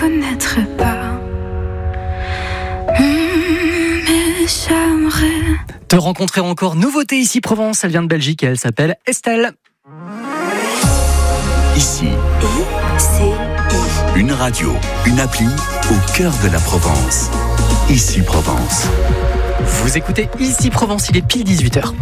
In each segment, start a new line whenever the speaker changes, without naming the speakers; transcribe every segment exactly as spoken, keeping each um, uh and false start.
Connaître pas, mmh, mais j'aimerais
te rencontrer encore. Nouveauté ici Provence, elle vient de Belgique et elle s'appelle Estelle.
Ici,
I, C, I.
une radio, une appli au cœur de la Provence. Ici Provence.
Vous écoutez Ici Provence, il est pile dix-huit heures.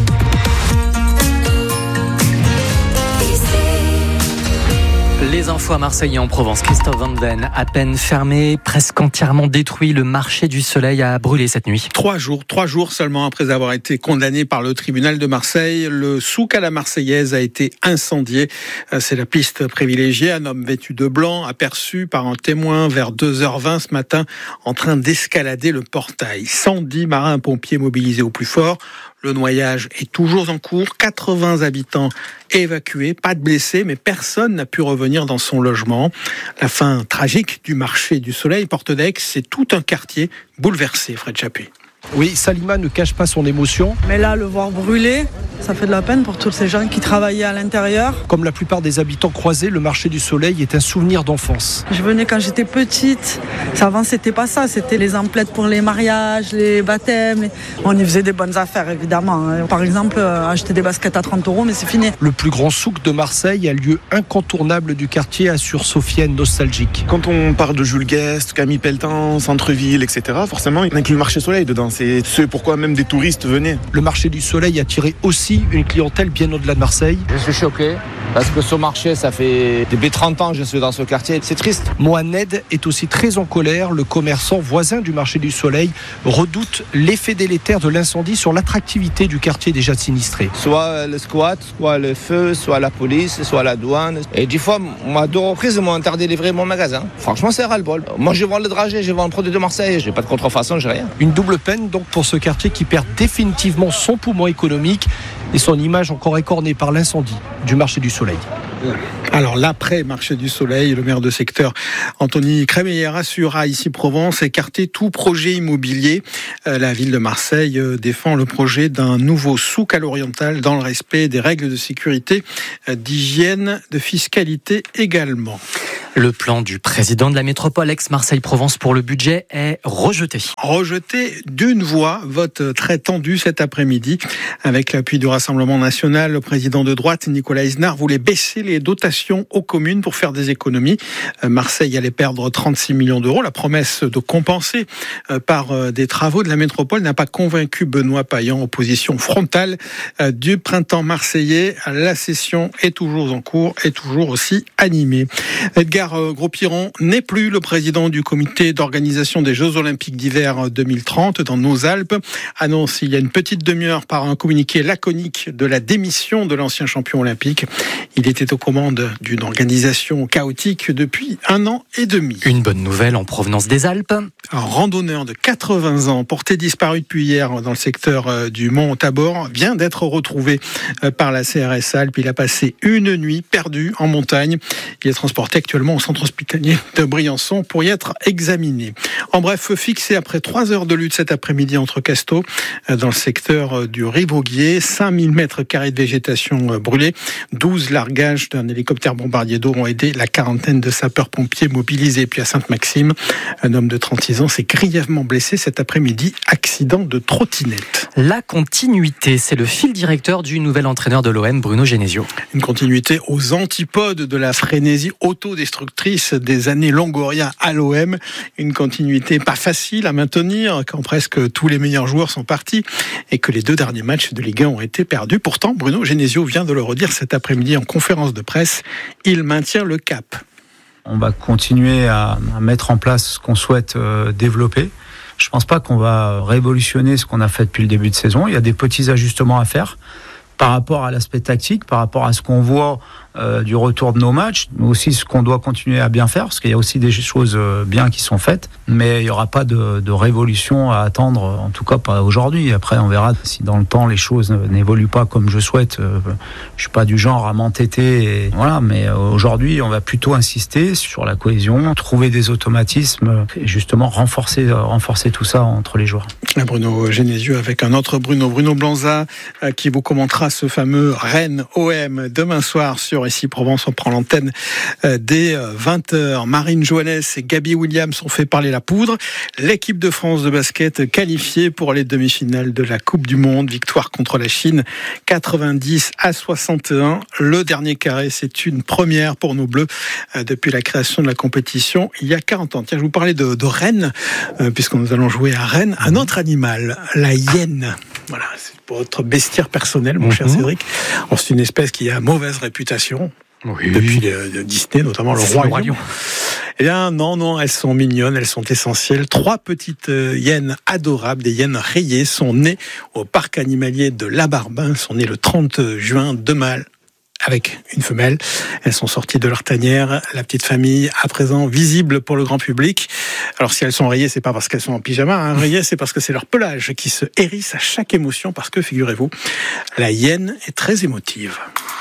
Les infos à Marseille et en Provence. Christophe Van Den, à peine fermé, presque entièrement détruit, le marché du Soleil a brûlé cette nuit.
Trois jours, trois jours seulement après avoir été condamné par le tribunal de Marseille, le souk à la Marseillaise a été incendié. C'est la piste privilégiée. Un homme vêtu de blanc, aperçu par un témoin vers deux heures vingt ce matin, en train d'escalader le portail. cent dix marins-pompiers mobilisés au plus fort. Le noyage est toujours en cours. quatre-vingts habitants évacués, pas de blessés, mais personne n'a pu revenir dans son logement. La fin tragique du marché du Soleil, Porte d'Aix, c'est tout un quartier bouleversé, Fred Chapuis.
Oui, Salima ne cache pas son émotion.
Mais là, le voir brûler, ça fait de la peine pour tous ces gens qui travaillaient à l'intérieur.
Comme la plupart des habitants croisés, le marché du Soleil est un souvenir d'enfance.
Je venais quand j'étais petite. Avant, c'était pas ça. C'était les emplettes pour les mariages, les baptêmes. On y faisait des bonnes affaires, évidemment. Par exemple, acheter des baskets à trente euros, mais c'est fini.
Le plus grand souk de Marseille, un lieu incontournable du quartier, assure Sofiane, nostalgique.
Quand on parle de Jules Guest, Camille Pelletan, centre-ville, et cetera, forcément, on inclut le marché Soleil dedans. C'est ce pourquoi même des touristes venaient.
Le marché du Soleil attirait aussi une clientèle bien au-delà de Marseille.
Je suis choqué parce que ce marché, ça fait depuis trente ans que je suis dans ce quartier. C'est triste.
Mohamed est aussi très en colère. Le commerçant voisin du marché du Soleil redoute l'effet délétère de l'incendie sur l'attractivité du quartier déjà sinistré.
Soit le squat, soit le feu, soit la police, soit la douane. Et des fois, à deux reprises, ils m'ont interdit de livrer mon magasin. Franchement, c'est ras-le-bol. Moi, je vends le dragé, je vends le produit de Marseille. J'ai pas de contrefaçon, j'ai rien.
Une double peine donc pour ce quartier qui perd définitivement son poumon économique et son image encore écornée par l'incendie du marché du Soleil.
Alors l'après-marché du Soleil, le maire de secteur Anthony Crémeyer assure à Ici Provence écarter tout projet immobilier. La ville de Marseille défend le projet d'un nouveau souk à l'oriental dans le respect des règles de sécurité, d'hygiène, de fiscalité également.
Le plan du président de la métropole Aix-Marseille-Provence pour le budget est rejeté.
Rejeté d'une voix, vote très tendu cet après-midi. Avec l'appui du Rassemblement national, le président de droite, Nicolas Isnard, voulait baisser les dotations aux communes pour faire des économies. Marseille allait perdre trente-six millions d'euros. La promesse de compenser par des travaux de la métropole n'a pas convaincu Benoît Payan, opposition frontale du printemps marseillais. La session est toujours en cours et toujours aussi animée. Edgar Gros-Piron n'est plus le président du comité d'organisation des Jeux Olympiques d'hiver deux mille trente dans nos Alpes. Annonce il y a une petite demi-heure par un communiqué laconique de la démission de l'ancien champion olympique. Il était aux commandes d'une organisation chaotique depuis un an et demi.
Une bonne nouvelle en provenance des Alpes.
Un randonneur de quatre-vingts ans, porté disparu depuis hier dans le secteur du Mont Tabor, vient d'être retrouvé par la C R S Alpes. Il a passé une nuit perdu en montagne. Il est transporté actuellement au centre hospitalier de Briançon pour y être examiné. En bref, feu fixé après trois heures de lutte cet après-midi entre Casteaux, dans le secteur du Ribauguier. cinq mille mètres carrés de végétation brûlée. douze largages d'un hélicoptère bombardier d'eau ont aidé la quarantaine de sapeurs-pompiers mobilisés. Puis à Sainte-Maxime, un homme de trente-six ans s'est grièvement blessé cet après-midi. Accident de trottinette.
La continuité, c'est le fil directeur du nouvel entraîneur de l'O M, Bruno Genesio.
Une continuité aux antipodes de la frénésie autodestructrice des années Longoria à l'O M. Une continuité pas facile à maintenir quand presque tous les meilleurs joueurs sont partis et que les deux derniers matchs de Ligue un ont été perdus. Pourtant, Bruno Genesio vient de le redire cet après-midi en conférence de presse. Il maintient le cap.
On va continuer à, à mettre en place ce qu'on souhaite euh, développer. Je ne pense pas qu'on va révolutionner ce qu'on a fait depuis le début de saison. Il y a des petits ajustements à faire par rapport à l'aspect tactique, par rapport à ce qu'on voit euh, du retour de nos matchs, mais aussi ce qu'on doit continuer à bien faire, parce qu'il y a aussi des choses euh, bien qui sont faites, mais il n'y aura pas de, de révolution à attendre, en tout cas pas aujourd'hui. Après, on verra si dans le temps les choses n'évoluent pas comme je souhaite. Euh, je ne suis pas du genre à m'entêter, et, voilà, mais aujourd'hui, on va plutôt insister sur la cohésion, trouver des automatismes et justement renforcer, renforcer tout ça entre les joueurs.
Bruno Genesio avec un autre Bruno, Bruno Blanza, qui vous commentera suivra ce fameux Rennes O M demain soir sur Ici Provence. On prend l'antenne dès vingt heures. Marine Johannes et Gabi Williams ont fait parler la poudre. L'équipe de France de basket qualifiée pour les demi-finales de la Coupe du Monde. Victoire contre la Chine, quatre-vingt-dix à soixante et un. Le dernier carré, c'est une première pour nos Bleus depuis la création de la compétition il y a quarante ans. Tiens, je vous parlais de, de Rennes, euh, puisque nous allons jouer à Rennes. Un autre animal, la hyène. Voilà, c'est pour votre bestiaire personnel, mon mm-hmm. cher Cédric. Alors, c'est une espèce qui a mauvaise réputation. Oui. Depuis euh, Disney, notamment le Roi, le Roi Lion. Eh bien, non, non, elles sont mignonnes, elles sont essentielles. Trois petites euh, hyènes adorables, des hyènes rayées, sont nées au parc animalier de La Barbin. Sont nées le trente juin, deux mâles avec une femelle. Elles sont sorties de leur tanière. La petite famille, à présent visible pour le grand public. Alors, si elles sont rayées, c'est pas parce qu'elles sont en pyjama. Hein. Rayées, c'est parce que c'est leur pelage qui se hérisse à chaque émotion. Parce que, figurez-vous, la hyène est très émotive.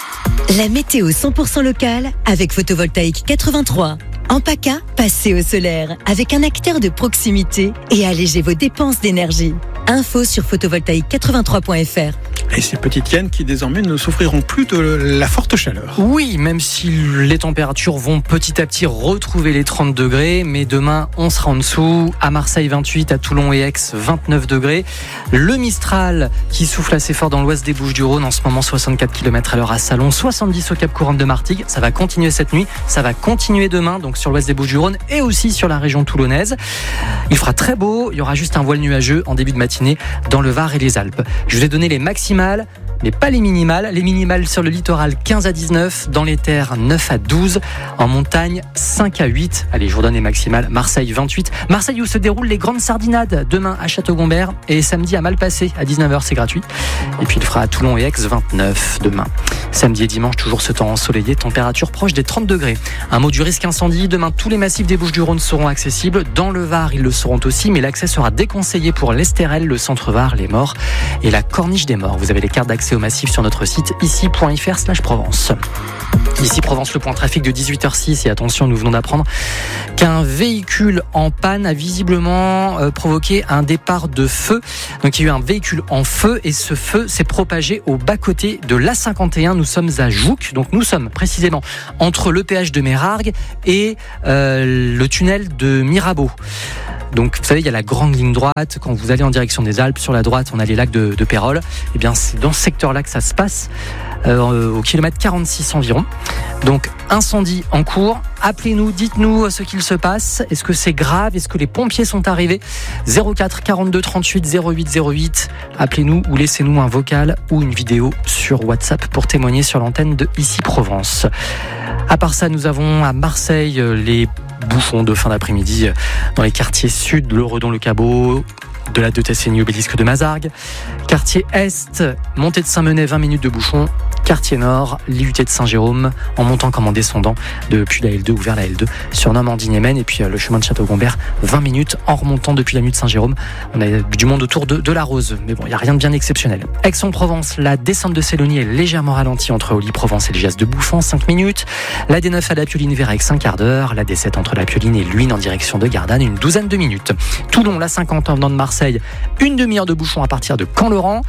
La météo cent pour cent locale avec Photovoltaïque quatre-vingt-trois. En PACA, passez au solaire avec un acteur de proximité et allégez vos dépenses d'énergie. Info sur photovoltaïque quatre-vingt-trois point f r.
Et ces petites hyènes qui désormais ne souffriront plus de la forte chaleur.
Oui, même si les températures vont petit à petit retrouver les trente degrés, mais demain on sera en dessous. À Marseille vingt-huit, à Toulon et Aix vingt-neuf degrés. Le Mistral qui souffle assez fort dans l'ouest des Bouches-du-Rhône, en ce moment soixante-quatre kilomètres à l'heure à Salon, soixante-dix au Cap Couronne de Martigues. Ça va continuer cette nuit, ça va continuer demain, donc sur l'ouest des Bouches-du-Rhône et aussi sur la région toulonnaise. Il fera très beau, il y aura juste un voile nuageux en début de matinée dans le Var et les Alpes. Je vous ai donné les maximales, mais pas les minimales. Les minimales sur le littoral quinze à dix-neuf, dans les terres neuf à douze, en montagne cinq à huit. Allez, je vous donne les maximales. Marseille vingt-huit. Marseille où se déroulent les grandes sardinades demain à Château-Gombert et samedi à Malpassé à dix-neuf heures, c'est gratuit. Et puis il fera à Toulon et Aix vingt-neuf demain. Samedi et dimanche, toujours ce temps ensoleillé, température proche des trente degrés. Un mot du risque incendie. Demain, tous les massifs des Bouches-du-Rhône seront accessibles. Dans le Var, ils le seront aussi, mais l'accès sera déconseillé pour l'Estérel, le centre-Var, les Morts et la Corniche des Morts. Vous avez les cartes d'accès au massif sur notre site ici point f r slash Provence. Ici Provence, le point trafic de dix-huit heures six. Et attention, nous venons d'apprendre qu'un véhicule en panne a visiblement euh, provoqué un départ de feu. Donc il y a eu un véhicule en feu et ce feu s'est propagé au bas-côté de l'A cinquante et un. Nous sommes à Jouques, donc nous sommes précisément entre le péage de Mérargues et euh, le tunnel de Mirabeau. Donc vous savez, il y a la grande ligne droite. Quand vous allez en direction des Alpes, sur la droite, on a les lacs de, de Pérol. Et bien c'est dans ce secteur-là que ça se passe, euh, au kilomètre quarante-six environ. Donc incendie en cours. Appelez-nous, dites-nous ce qu'il se passe. Est-ce que c'est grave? Est-ce que les pompiers sont arrivés? zéro quatre quarante-deux trente-huit zéro huit zéro huit. Appelez-nous ou laissez-nous un vocal ou une vidéo sur WhatsApp pour témoigner sur l'antenne de Ici Provence. À part ça, nous avons à Marseille les bouchons de fin d'après-midi dans les quartiers sud, le Redon, le Cabot, de la deux Tessigny, Obélisque de Mazargues. Quartier Est, montée de Saint-Menet, vingt minutes de bouchon. Quartier Nord, l'I U T de Saint-Jérôme, en montant comme en descendant depuis la L deux ou vers la L deux, sur Normandie-Némen. Et puis le chemin de Château-Gombert, vingt minutes en remontant depuis l'avenue de Saint-Jérôme. On a du monde autour de, de la Rose, mais bon, il n'y a rien de bien exceptionnel. Aix-en-Provence, la descente de Sélonie est légèrement ralentie entre Olly-Provence et le Geste de Bouffon, cinq minutes. La D neuf à la Pioline vers Aix, un quart d'heure. La D sept entre la Pioline et Luynes en direction de Gardanne, une douzaine de minutes. Toulon, la cinquante en venant de Marseille, une demi-heure de bouchon à partir de Camp-Laurent.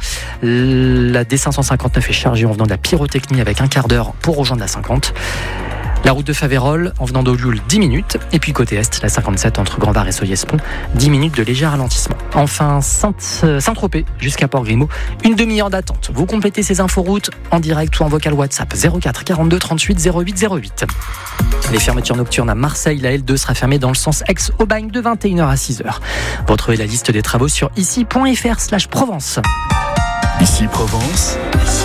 La D cinq cent cinquante-neuf est chargée en venant de la Pyrotechnie avec un quart d'heure pour rejoindre la cinquante. La route de Faverolles en venant d'Olioul, dix minutes. Et puis côté Est, la cinquante-sept entre Grand-Var et Soyez-Pont, dix minutes de léger ralentissement. Enfin, Saint-Tropez jusqu'à Port-Grimaud, une demi-heure d'attente. Vous complétez ces inforoutes en direct ou en vocal WhatsApp zéro quatre quarante-deux trente-huit zéro huit zéro huit. Les fermetures nocturnes à Marseille, la L deux sera fermée dans le sens Aix-Aubagne de vingt et une heures à six heures. Vous retrouvez la liste des travaux sur ici point f r slash Provence.
Ici Provence,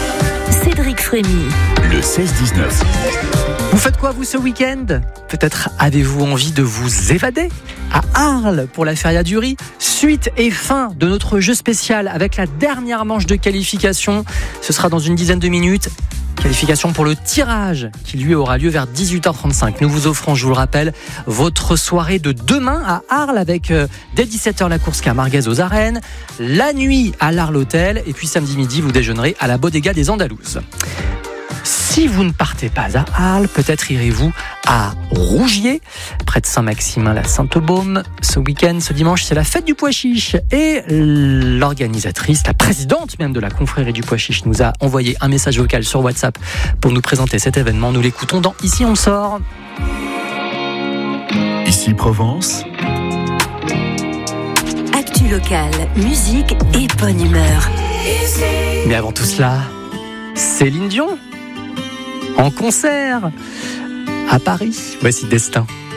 Cédric Frémy,
le seize dix-neuf.
Vous faites quoi, vous, ce week-end? Peut-être avez-vous envie de vous évader à Arles pour la Feria du Riz. Suite et fin de notre jeu spécial avec la dernière manche de qualification. Ce sera dans une dizaine de minutes. Qualification pour le tirage qui lui aura lieu vers dix-huit heures trente-cinq. Nous vous offrons, je vous le rappelle, votre soirée de demain à Arles avec euh, dès dix-sept heures la course Camarguez aux arènes, la nuit à l'Arles Hôtel et puis samedi midi vous déjeunerez à la Bodega des Andalouses. Si Si vous ne partez pas à Arles, peut-être irez-vous à Rougier, près de Saint-Maximin la Sainte-Baume. Ce week-end, ce dimanche, c'est la fête du pois chiche. Et l'organisatrice, la présidente même de la confrérie du pois chiche, nous a envoyé un message vocal sur WhatsApp pour nous présenter cet événement. Nous l'écoutons dans Ici on sort.
Ici Provence.
Actu locale, musique et bonne humeur.
Mais avant tout cela, Céline Dion en concert à Paris. Voici Destin.